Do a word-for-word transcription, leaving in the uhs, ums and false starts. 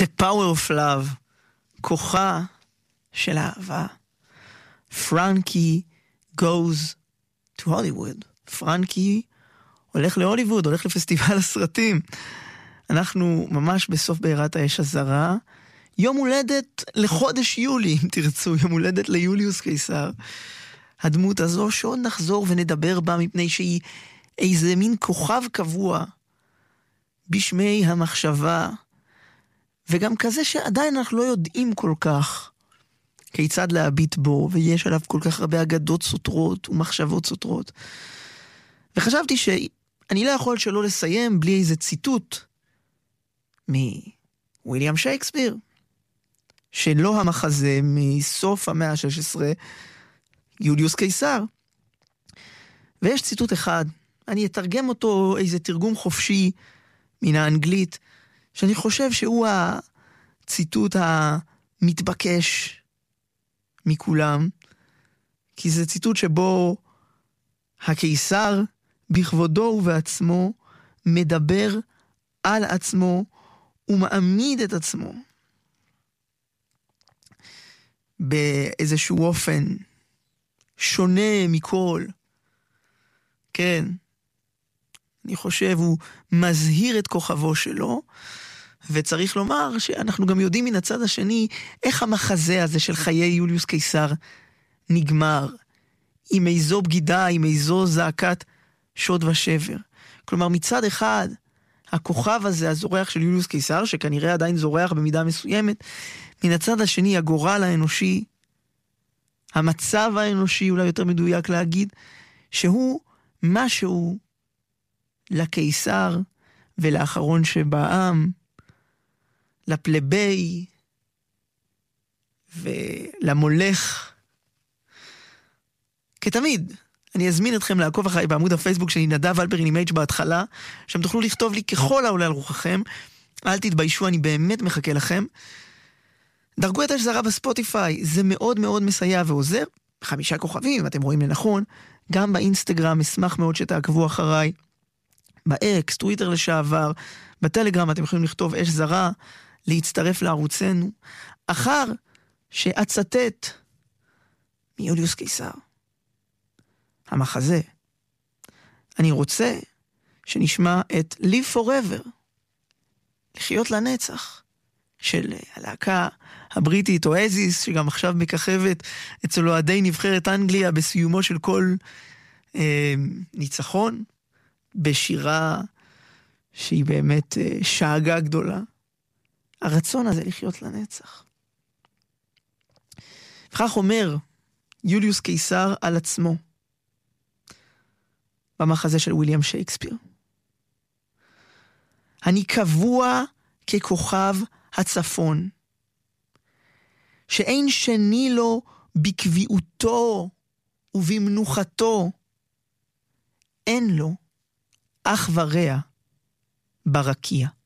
The Power of Love, כוחה של אהבה. פרנקי goes to Hollywood. פרנקי הולך להוליווד, הולך לפסטיבל הסרטים. אנחנו ממש בסוף בעירת האש הזרה. יום הולדת לחודש יולי, אם תרצו, יום הולדת ליוליוס קיסר. הדמות הזו שעוד נחזור ונדבר בה, מפני שהיא איזה מין כוכב קבוע בשמי המחשבה, וגם כזה שעדיין אנחנו לא יודעים כל כך כיצד להביט בו, ויש עליו כל כך הרבה אגדות סותרות ומחשבות סותרות. וחשבתי שאני לא יכול שלא לסיים בלי איזה ציטוט מוויליאם שייקספיר, שלא המחזה מסוף המאה ה-שש עשרה, יוליוס קיסר. ויש ציטוט אחד, אני אתרגם אותו איזה תרגום חופשי מן האנגלית, שאני חושב שהוא הציטוט המתבקש מכולם, כי זה ציטוט שבו הקיסר בכבודו ובעצמו מדבר על עצמו ומעמיד את עצמו באיזשהו אופן שונה מכל. כן, אני חושב הוא מזהיר את כוכבו שלו, וצריך לומר שאנחנו גם יודעים מן הצד השני איך המחזה הזה של חיי יוליוס קיסר נגמר, עם איזו בגידה, עם איזו זעקת שוד ושבר. כלומר, מצד אחד, הכוכב הזה, הזורח של יוליוס קיסר, שכנראה עדיין זורח במידה מסוימת, מן הצד השני, הגורל האנושי, המצב האנושי, אולי יותר מדויק להגיד, שהוא משהו לקיסר ולאחרון שבעם, לפלבי ולמולך. כתמיד, אני אזמין אתכם לעקוב אחרי בעמוד הפייסבוק שלי, נדב אלפר עם אימייג' בהתחלה, שם תוכלו לכתוב לי ככל העולה על רוחכם. אל תתביישו, אני באמת מחכה לכם. דרגו את השזרה בספוטיפיי, זה מאוד מאוד מסייע ועוזר. חמישה כוכבים, אתם רואים לנכון. גם באינסטגרם, אשמח מאוד שתעקבו אחריי. באקס, טוויטר לשעבר, בטלגרם אתם יכולים לכתוב אש זרה, להצטרף לערוצנו. אחר שאצטט מיוליוס קיסר, המחזה, אני רוצה שנשמע את Live Forever, לחיות לנצח, של הלהקה הבריטית אואזיס, שגם עכשיו מככבת אצל אוהדי נבחרת אנגליה בסיומו של כל אה, ניצחון, בשירה שהיא באמת אה, שאגה גדולה. הרצון הזה לחיות לנצח. וכך אומר יוליוס קיסר על עצמו, במחזה של וויליאם שייקספיר. אני קבוע ככוכב הצפון, שאין שני לו בקביעותו ובמנוחתו, אין לו אח ורע ברקיע.